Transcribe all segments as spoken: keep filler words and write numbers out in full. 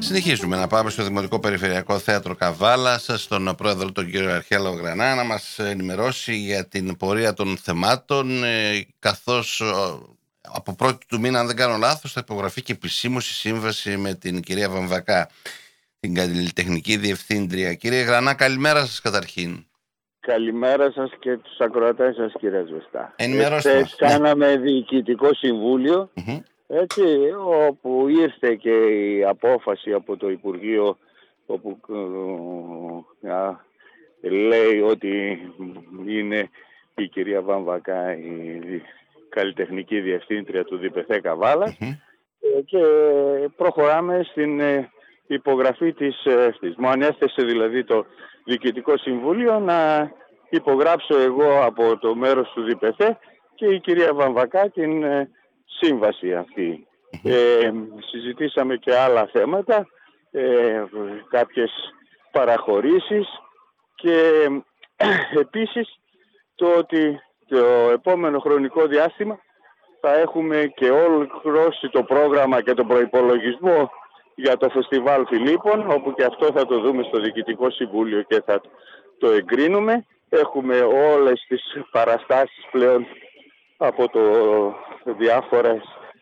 Συνεχίζουμε να πάμε στο Δημοτικό Περιφερειακό Θέατρο Καβάλας, στον πρόεδρο τον κύριο Αρχέλαο Γρανά, να μας ενημερώσει για την πορεία των θεμάτων, καθώς από πρώτη του μήνα, αν δεν κάνω λάθος, θα υπογραφεί και επισήμως η σύμβαση με την κυρία Βαμβακά, την καλλιτεχνική διευθύντρια. Κύριε Γρανά, καλημέρα σας καταρχήν. Καλημέρα σας και τους ακροατές σας, κύριε Ζεστά. Ενημερώστε μας. Κάναμε ναι. διοικητικό συμβούλιο, mm-hmm. έτσι, όπου ήρθε και η απόφαση από το Υπουργείο, όπου α, λέει ότι είναι η κυρία Βαμβακά η καλλιτεχνική διευθύντρια του ΔΠΘ Καβάλας, mm-hmm. και προχωράμε στην υπογραφή της αυτής. Μου ανέθεσε δηλαδή το Διοικητικό Συμβούλιο να υπογράψω εγώ από το μέρος του ΔΠΘ και η κυρία Βαμβακά την ε, σύμβαση αυτή. Mm-hmm. Ε, συζητήσαμε και άλλα θέματα, ε, κάποιες παραχωρήσεις και ε, επίσης το ότι το επόμενο χρονικό διάστημα θα έχουμε και ολοκληρώσει το πρόγραμμα και τον προϋπολογισμό για το Φεστιβάλ Φιλίππων, όπου και αυτό θα το δούμε στο Διοικητικό Συμβούλιο και θα το εγκρίνουμε. Έχουμε όλες τις παραστάσεις πλέον από το διάφορες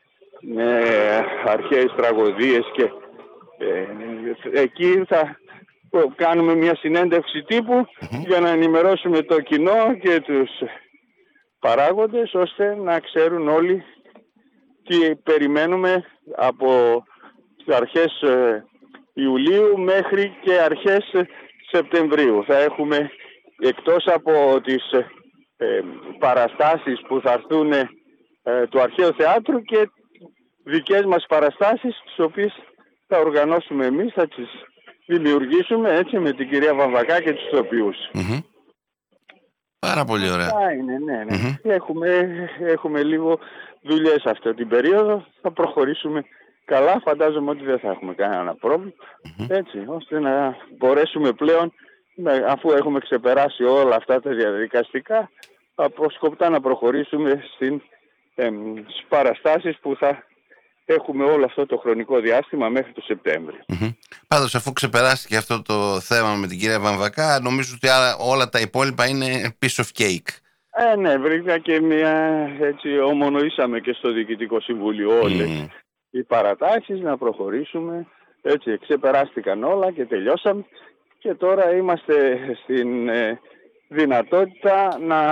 ε, αρχαίες τραγωδίες και ε, εκεί θα κάνουμε μια συνέντευξη τύπου mm-hmm. για να ενημερώσουμε το κοινό και τους παράγοντες, ώστε να ξέρουν όλοι τι περιμένουμε από αρχές ε, Ιουλίου μέχρι και αρχές ε, Σεπτεμβρίου. Θα έχουμε, εκτός από τις ε, παραστάσεις που θα έρθουν ε, του Αρχαίου Θεάτρου, και δικές μας παραστάσεις, τις οποίες θα οργανώσουμε εμείς, θα τις δημιουργήσουμε έτσι με την κυρία Βαμβακά και τους ηθοποιούς. Mm-hmm. Πάρα πολύ ωραία. Α, είναι, ναι, ναι. Mm-hmm. Έχουμε, έχουμε λίγο δουλειές αυτή την περίοδο, θα προχωρήσουμε καλά, φαντάζομαι ότι δεν θα έχουμε κανένα πρόβλημα, mm-hmm. έτσι, ώστε να μπορέσουμε πλέον, αφού έχουμε ξεπεράσει όλα αυτά τα διαδικαστικά, αποσκοπτά να προχωρήσουμε στην, ε, στις παραστάσεις που θα έχουμε όλο αυτό το χρονικό διάστημα μέχρι το Σεπτέμβριο. Mm-hmm. Πάντως, αφού ξεπεράστηκε αυτό το θέμα με την κυρία Βαμβακά, νομίζω ότι όλα τα υπόλοιπα είναι piece of cake. Ε, ναι, βρήκα και μια, έτσι, ομονοήσαμε και στο Διοικητικό Συμβούλιο όλες mm. οι παρατάξεις να προχωρήσουμε, έτσι, ξεπεράστηκαν όλα και τελειώσαμε και τώρα είμαστε στην ε, δυνατότητα να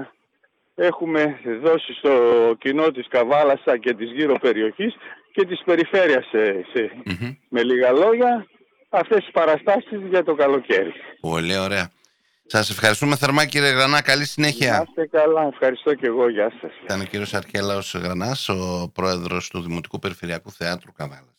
έχουμε δώσει στο κοινό της Καβάλας και της γύρω περιοχής και της περιφέρειας σε, σε, mm-hmm. με λίγα λόγια αυτές τις παραστάσεις για το καλοκαίρι. Πολύ ωραία. Σας ευχαριστούμε θερμά, κύριε Γρανά. Καλή συνέχεια. Να είστε καλά. Ευχαριστώ και εγώ. Γεια σας. Ήταν ο κύριος Αρχέλαος Γρανάς, ο πρόεδρος του Δημοτικού Περιφερειακού Θεάτρου Καβάλας.